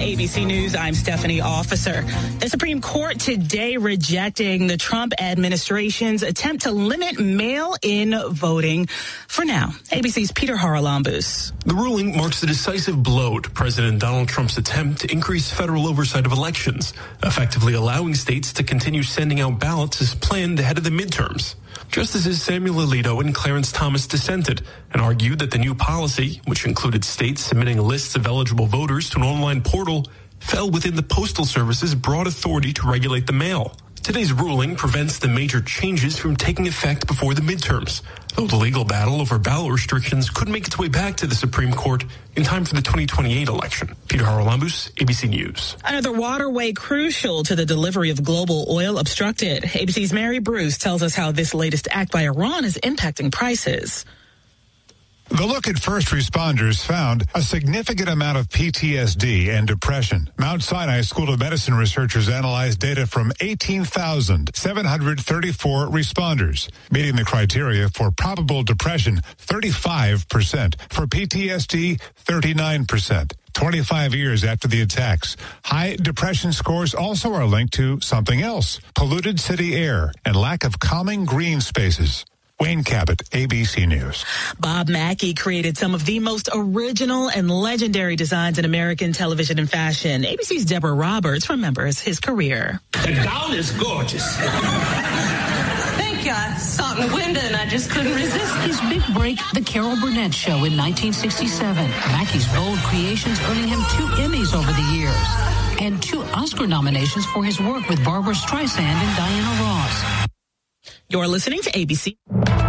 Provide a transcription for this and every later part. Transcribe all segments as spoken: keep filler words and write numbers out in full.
A B C News, I'm Stephanie Officer. The Supreme Court today rejecting the Trump administration's attempt to limit mail-in voting for now. A B C's Peter Haralambous. The ruling marks a decisive blow to President Donald Trump's attempt to increase federal oversight of elections, effectively allowing states to continue sending out ballots as planned ahead of the midterms. Justices Samuel Alito and Clarence Thomas dissented and argued that the new policy, which included states submitting lists of eligible voters to an online portal, fell within the Postal Service's broad authority to regulate the mail. Today's ruling prevents the major changes from taking effect before the midterms, though the legal battle over ballot restrictions could make its way back to the Supreme Court in time for the twenty twenty-eight election. Peter Haralambous, A B C News. Another waterway crucial to the delivery of global oil obstructed. A B C's Mary Bruce tells us how this latest act by Iran is impacting prices. The look at first responders found a significant amount of P T S D and depression. Mount Sinai School of Medicine researchers analyzed data from eighteen thousand seven hundred thirty-four responders, meeting the criteria for probable depression, thirty-five percent. For P T S D, thirty-nine percent. twenty-five years after the attacks. High depression scores also are linked to something else: polluted city air and lack of calming green spaces. Wayne Cabot, A B C News. Bob Mackie created some of the most original and legendary designs in American television and fashion. A B C's Deborah Roberts remembers his career. The gown is gorgeous. Thank you. I saw it in the window and I just couldn't resist. His big break, The Carol Burnett Show in nineteen sixty-seven. Mackie's bold creations earning him two Emmys over the years and two Oscar nominations for his work with Barbra Streisand and Diana Ross. You're listening to A B C.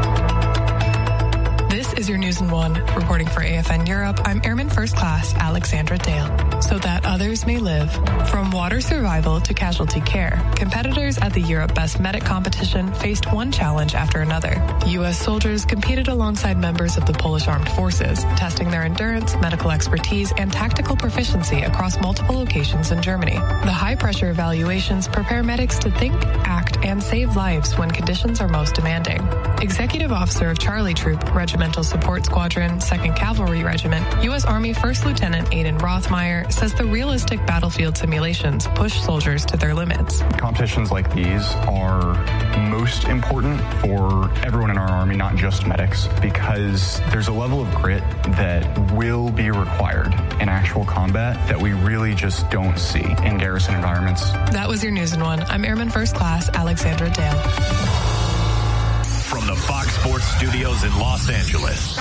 This is your News in One. Reporting for A F N Europe, I'm Airman First Class Alexandra Dale. So that others may live. From water survival to casualty care, competitors at the Europe Best Medic competition faced one challenge after another. U S soldiers competed alongside members of the Polish Armed Forces, testing their endurance, medical expertise, and tactical proficiency across multiple locations in Germany. The high-pressure evaluations prepare medics to think, act, and save lives when conditions are most demanding. Executive Officer of Charlie Troop, Regimental Support Squadron, second Cavalry Regiment, U S Army First Lieutenant Aidan Rothmeyer says the realistic battlefield simulations push soldiers to their limits. Competitions like these are most important for everyone in our Army, not just medics, because there's a level of grit that will be required in actual combat that we really just don't see in garrison environments. That was your News in One. I'm Airman First Class Alexandra Dale. From the Fox Sports Studios in Los Angeles,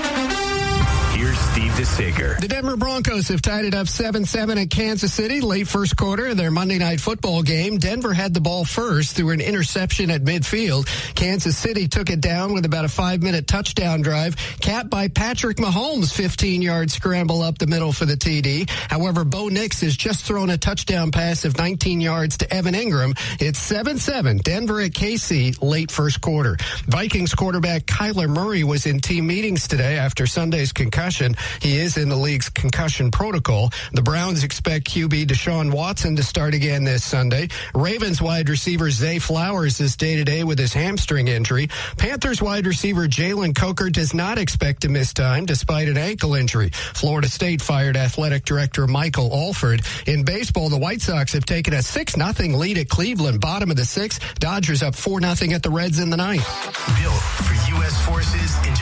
here's Steve DeSager. The Denver Broncos have tied it up seven seven at Kansas City late first quarter of their Monday Night Football game. Denver had the ball first through an interception at midfield. Kansas City took it down with about a five-minute touchdown drive, capped by Patrick Mahomes' fifteen-yard scramble up the middle for the T D. However, Bo Nix has just thrown a touchdown pass of nineteen yards to Evan Ingram. It's seven seven, Denver at K C, late first quarter. Vikings quarterback Kyler Murray was in team meetings today after Sunday's concussion. He is in the league's concussion protocol. The Browns expect Q B Deshaun Watson to start again this Sunday. Ravens wide receiver Zay Flowers is day-to-day with his hamstring injury. Panthers wide receiver Jalen Coker does not expect to miss time despite an ankle injury. Florida State fired athletic director Michael Alford. In baseball, the White Sox have taken a six nothing lead at Cleveland. Bottom of the sixth, Dodgers up four nothing at the Reds in the ninth. Built for U S forces in